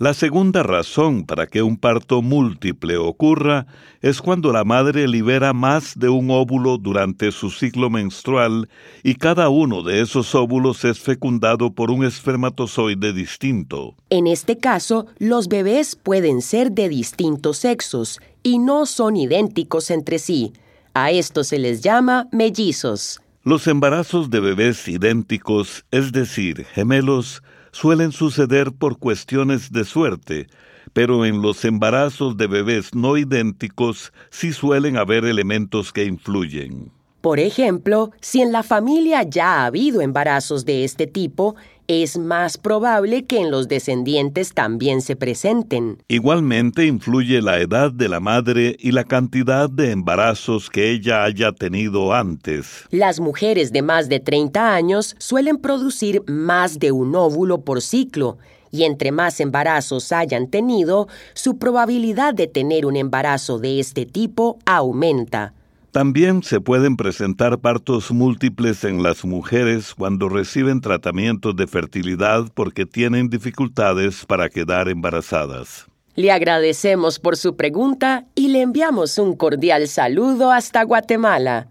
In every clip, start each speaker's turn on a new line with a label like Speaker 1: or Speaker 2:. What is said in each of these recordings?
Speaker 1: La segunda razón para que un parto múltiple ocurra es cuando la madre libera más de un óvulo durante su ciclo menstrual y cada uno de esos óvulos es fecundado por un espermatozoide distinto.
Speaker 2: En este caso, los bebés pueden ser de distintos sexos y no son idénticos entre sí. A esto se les llama mellizos.
Speaker 1: Los embarazos de bebés idénticos, es decir, gemelos, suelen suceder por cuestiones de suerte, pero en los embarazos de bebés no idénticos sí suelen haber elementos que influyen.
Speaker 2: Por ejemplo, si en la familia ya ha habido embarazos de este tipo, es más probable que en los descendientes también se presenten.
Speaker 1: Igualmente influye la edad de la madre y la cantidad de embarazos que ella haya tenido antes.
Speaker 2: Las mujeres de más de 30 años suelen producir más de un óvulo por ciclo, y entre más embarazos hayan tenido, su probabilidad de tener un embarazo de este tipo aumenta.
Speaker 1: También se pueden presentar partos múltiples en las mujeres cuando reciben tratamientos de fertilidad porque tienen dificultades para quedar embarazadas.
Speaker 2: Le agradecemos por su pregunta y le enviamos un cordial saludo hasta Guatemala.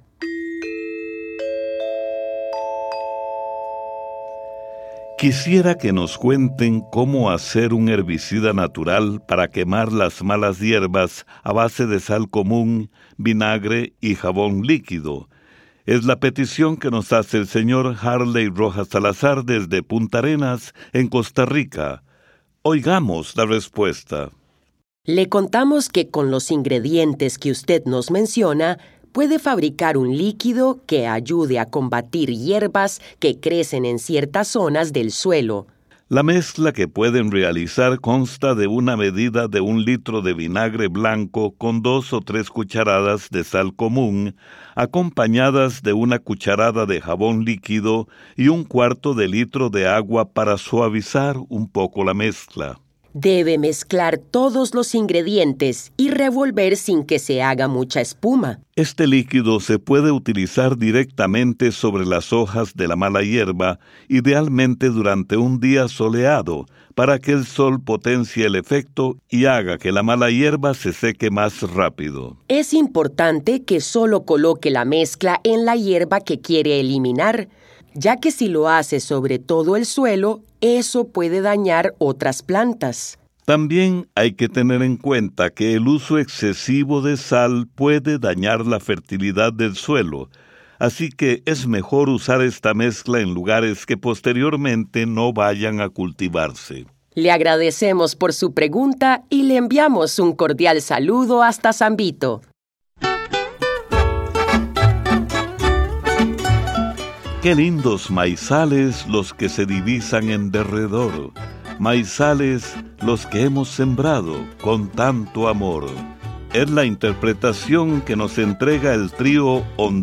Speaker 1: Quisiera que nos cuenten cómo hacer un herbicida natural para quemar las malas hierbas a base de sal común, vinagre y jabón líquido. Es la petición que nos hace el señor Harley Rojas Salazar desde Punta Arenas, en Costa Rica. Oigamos la respuesta.
Speaker 2: Le contamos que con los ingredientes que usted nos menciona, puede fabricar un líquido que ayude a combatir hierbas que crecen en ciertas zonas del suelo.
Speaker 1: La mezcla que pueden realizar consta de una medida de 1 litro de vinagre blanco con 2 o 3 cucharadas de sal común, acompañadas de 1 cucharada de jabón líquido y 1/4 de litro de agua para suavizar un poco la mezcla.
Speaker 2: Debe mezclar todos los ingredientes y revolver sin que se haga mucha espuma.
Speaker 1: Este líquido se puede utilizar directamente sobre las hojas de la mala hierba, idealmente durante un día soleado, para que el sol potencie el efecto y haga que la mala hierba se seque más rápido.
Speaker 2: Es importante que solo coloque la mezcla en la hierba que quiere eliminar, ya que si lo hace sobre todo el suelo, eso puede dañar otras plantas.
Speaker 1: También hay que tener en cuenta que el uso excesivo de sal puede dañar la fertilidad del suelo, así que es mejor usar esta mezcla en lugares que posteriormente no vayan a cultivarse.
Speaker 2: Le agradecemos por su pregunta y le enviamos un cordial saludo hasta San Vito.
Speaker 1: Qué lindos maizales los que se divisan en derredor, maizales los que hemos sembrado con tanto amor. Es la interpretación que nos entrega el trío Honduras.